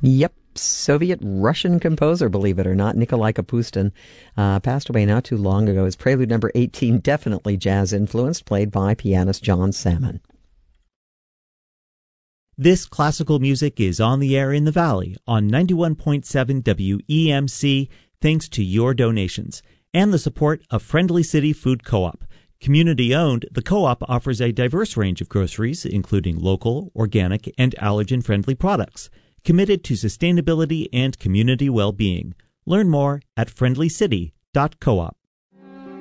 Yep. Soviet-Russian composer, believe it or not, Nikolai Kapustin, passed away not too long ago. His Prelude number 18, definitely jazz-influenced, played by pianist John Salmon. This classical music is on the air in the Valley on 91.7 WEMC, thanks to your donations and the support of Friendly City Food Co-op. Community-owned, the co-op offers a diverse range of groceries, including local, organic, and allergen-friendly products, committed to sustainability and community well-being. Learn more at friendlycity.coop.